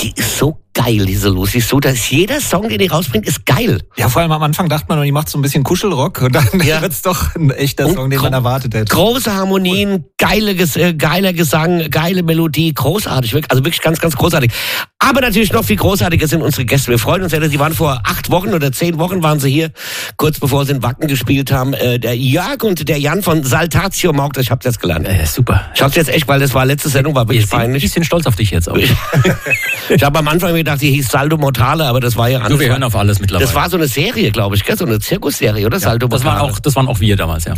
die ist so geil, diese Lucy Sue. Dass jeder Song, den die rausbringt, ist geil. Ja, vor allem am Anfang dachte man, die macht so ein bisschen Kuschelrock und dann wird's doch ein echter Song, den man erwartet hätte. Große Harmonien, geiler Gesang, geile Melodie, großartig. Also wirklich ganz, ganz großartig. Aber natürlich noch viel großartiger sind unsere Gäste. Wir freuen uns sehr, sie waren vor 8 Wochen oder 10 Wochen waren sie hier, kurz bevor sie in Wacken gespielt haben. Der Jörg und der Jan von Saltatio Morgda. Ich hab's jetzt gelernt. Ja, super. Ich hab's jetzt echt, weil das war letzte Sendung, war wirklich peinlich. Ich bin stolz auf dich jetzt auch. Ich habe am Anfang gedacht, die hieß Saldo Mortale, aber das war ja anders. Wir hören auf alles mittlerweile. Das war so eine Serie, glaube ich, gell? So eine Zirkusserie, oder? Ja, Saldo Mortale. Das waren auch wir damals, ja.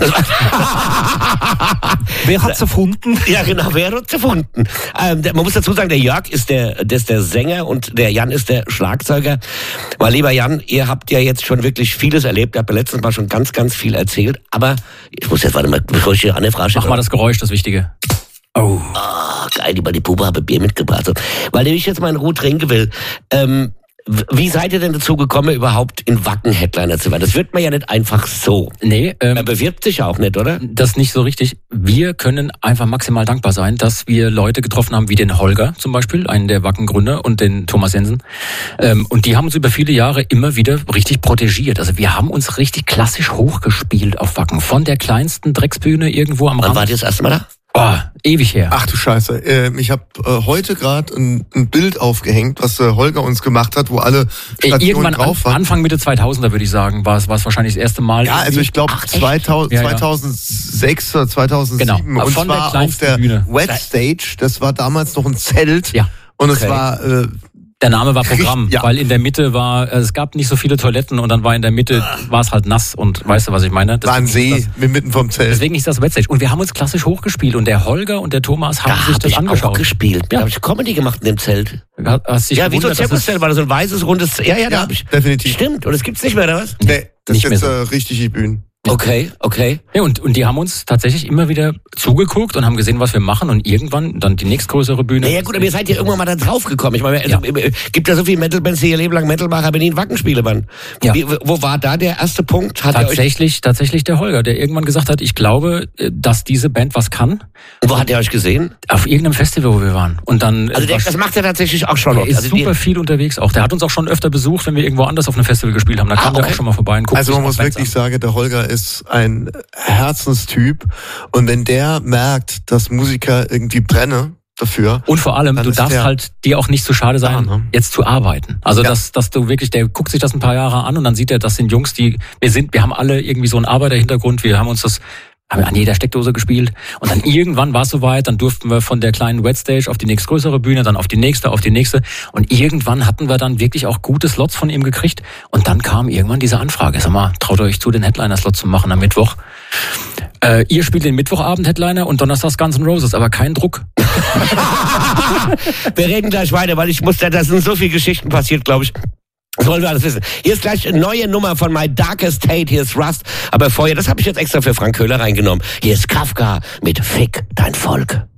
Wer hat's erfunden? Ja, genau, wer hat's erfunden? Man muss dazu sagen, der Jörg ist der Sänger und der Jan ist der Schlagzeuger. Weil, lieber Jan, ihr habt ja jetzt schon wirklich vieles erlebt. Ihr habt ja letztens mal schon ganz, ganz viel erzählt. Aber ich muss jetzt, warte mal, bevor ich hier eine Frage stelle. Mach mal das Geräusch, das Wichtige. Oh, geil, die Puppe habe Bier mitgebracht. So. Weil ich jetzt mal in Ruhe trinken will. Wie seid ihr denn dazu gekommen, überhaupt in Wacken Headliner zu werden? Das wird man ja nicht einfach so. Nee. Er bewirbt sich auch nicht, oder? Das ist nicht so richtig. Wir können einfach maximal dankbar sein, dass wir Leute getroffen haben, wie den Holger zum Beispiel, einen der Wacken-Gründer, und den Thomas Jensen. Und die haben uns über viele Jahre immer wieder richtig protegiert. Also wir haben uns richtig klassisch hochgespielt auf Wacken. Von der kleinsten Drecksbühne irgendwo am Rand. Wann wart ihr das erste Mal da? Oh, ewig her. Ach du Scheiße. Ich habe heute gerade ein Bild aufgehängt, was Holger uns gemacht hat, wo alle Stationen irgendwann drauf waren. Anfang Mitte 2000er würde ich sagen, war es wahrscheinlich das erste Mal. Ja, also ich glaube 2006 oder 2007. Genau. Und von zwar der auf der Bühne. Wet Stage. Das war damals noch ein Zelt. Ja. Und es war... Der Name war Programm, ja. Weil in der Mitte es gab nicht so viele Toiletten und dann war in der Mitte, war es halt nass und weißt du, was ich meine? War ein See mitten vom Zelt. Deswegen ist das Wetstage. Und wir haben uns klassisch hochgespielt und der Holger und der Thomas haben sich das angeschaut. Da habe ich auch gespielt. Da habe ich Comedy gemacht in dem Zelt. Hast dich ja, wie so ein gewundert, Zirkuszelt war das so ein weißes, rundes... Ja, da habe ich... Definitiv. Stimmt, und das gibt's nicht mehr, oder was? Nee, das nicht ist mehr jetzt richtig die Bühne. Okay. Ja, und die haben uns tatsächlich immer wieder zugeguckt und haben gesehen, was wir machen und irgendwann dann die nächstgrößere Bühne. Ja gut, aber ihr seid ja irgendwann mal da drauf gekommen. Ich meine, gibt ja so viele Metal-Bands, die ihr Leben lang Metal machen, aber nie in Wackenspiele waren. Ja. Wo war da der erste Punkt? Tatsächlich der Holger, der irgendwann gesagt hat, ich glaube, dass diese Band was kann. Und wo hat er euch gesehen? Auf irgendeinem Festival, wo wir waren. Und dann, also das macht er tatsächlich auch schon. Er ist super viel unterwegs auch. Der hat uns auch schon öfter besucht, wenn wir irgendwo anders auf einem Festival gespielt haben. Da kam der auch schon mal vorbei und guckt. Also man muss wirklich sagen, der Holger ist ein Herzenstyp. Und wenn der merkt, dass Musiker irgendwie brennen dafür. Und vor allem, du darfst halt dir auch nicht zu schade sein, jetzt zu arbeiten. Also dass du wirklich, der guckt sich das ein paar Jahre an und dann sieht er, das sind Jungs, wir haben alle irgendwie so einen Arbeiterhintergrund, wir haben uns das an jeder Steckdose gespielt und dann irgendwann war es soweit, dann durften wir von der kleinen Wet Stage auf die nächstgrößere Bühne, dann auf die nächste und irgendwann hatten wir dann wirklich auch gute Slots von ihm gekriegt und dann kam irgendwann diese Anfrage, sag mal, traut euch zu, den Headliner-Slot zu machen am Mittwoch. Ihr spielt den Mittwochabend Headliner und donnerstags Guns N' Roses, aber kein Druck. Wir reden gleich weiter, weil da sind so viele Geschichten passiert, glaube ich. Das wollen wir alles wissen. Hier ist gleich eine neue Nummer von My Darkest Hate. Hier ist Rust. Aber vorher, das habe ich jetzt extra für Frank Köhler reingenommen. Hier ist Kafka mit Fick dein Volk.